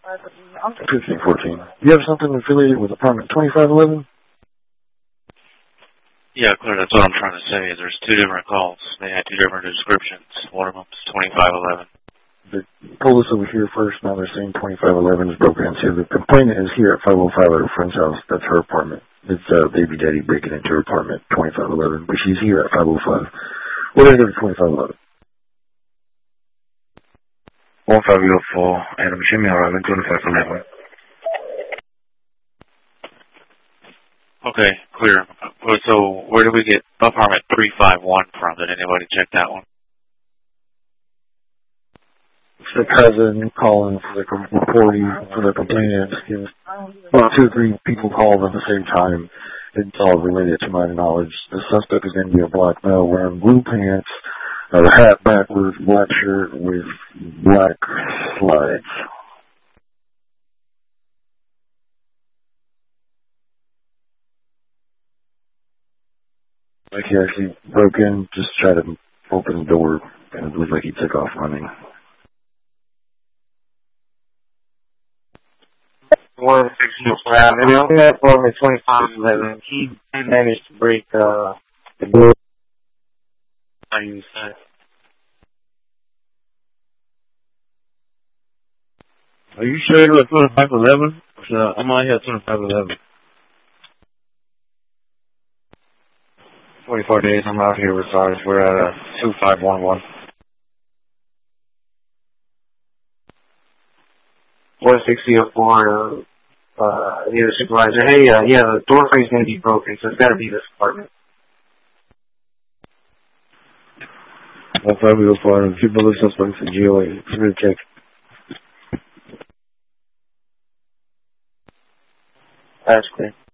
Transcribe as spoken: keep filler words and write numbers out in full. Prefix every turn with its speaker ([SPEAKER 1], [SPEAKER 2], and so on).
[SPEAKER 1] fifteen fourteen. You have something affiliated with apartment twenty-five eleven?
[SPEAKER 2] Yeah, clear. That's what I'm trying to say. There's two different calls. They had two different descriptions. One of them is twenty-five eleven.
[SPEAKER 1] They told us over here first. Now they're saying twenty-five eleven is broken into. The complainant is here at five oh five at her friend's house. That's her apartment. It's uh, baby daddy breaking into her apartment, twenty-five eleven. But she's here at five oh five. What is it at twenty-five eleven? one five oh four, Adam, show me around twenty-five eleven.
[SPEAKER 2] Okay, clear. So where did we get apartment three five one from? Did anybody check that one?
[SPEAKER 1] It's the cousin calling for the reporting for the complainant. Well, two or three people called at the same time. It's all related to my knowledge. The suspect is going to be a black male wearing blue pants, a hat backwards, black shirt with black slides. Like he actually broke in, just tried to open the door, and it looked like he took off running.
[SPEAKER 3] One sixteen five, and on that apartment twenty-five eleven, he managed to break uh the door. How you say?
[SPEAKER 4] Are you sure it was twenty-five eleven? So I'm out here at twenty-five eleven.
[SPEAKER 3] twenty-four days, I'm out here with ours. We're at uh, two five one one. one sixty oh four, uh, uh, the supervisor. Hey, uh, yeah, the door frame's going to be broken, so it's got to be this apartment.
[SPEAKER 4] one five oh four, people look suspects in G O A. It's going to check.
[SPEAKER 3] That's clear.